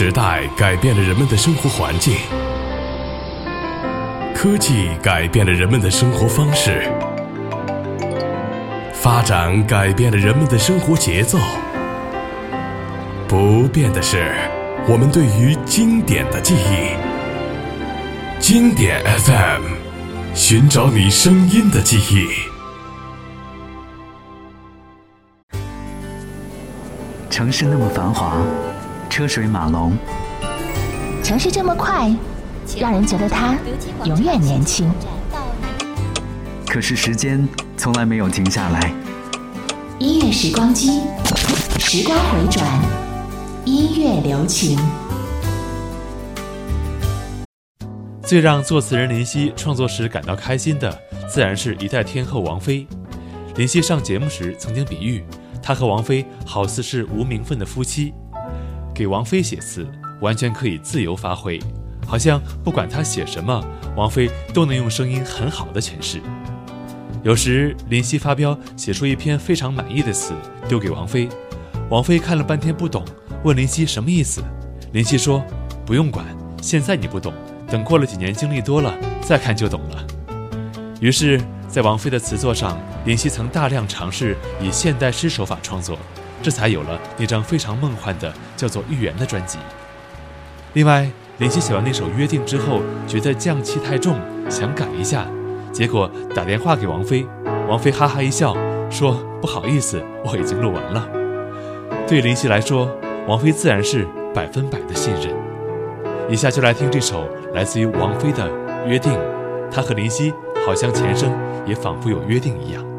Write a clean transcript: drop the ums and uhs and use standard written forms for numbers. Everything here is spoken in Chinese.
时代改变了人们的生活环境，科技改变了人们的生活方式，发展改变了人们的生活节奏。不变的是我们对于经典的记忆。经典 FM， 寻找你声音的记忆。 城市那么繁华，车水马龙， 城市这么快，让人觉得它永远年轻。 可是时间从来没有停下来。 音乐时光机，时光回转，音乐留情。 最让作词人林夕创作时感到开心的，自然是一代天后王菲。林夕上节目时曾经比喻，她和王菲好似是无名分的夫妻。给王菲写词，完全可以自由发挥，好像不管她写什么，王菲都能用声音很好的诠释。有时林夕发飙，写出一篇非常满意的词，丢给王菲，王菲看了半天不懂，问林夕什么意思。林夕说：“不用管，现在你不懂，等过了几年经历多了，再看就懂了。”于是在王菲的词作上，林夕曾大量尝试以现代诗手法创作，这才有了那张非常梦幻的叫做《预言》的专辑。另外，林夕写完那首《约定》之后，觉得匠气太重，想改一下，结果打电话给王菲，王菲哈哈一笑，说：“不好意思，我已经录完了。”对林夕来说，王菲自然是100%的信任。以下就来听这首来自于王菲的《约定》，她和林夕好像前生也仿佛有约定一样。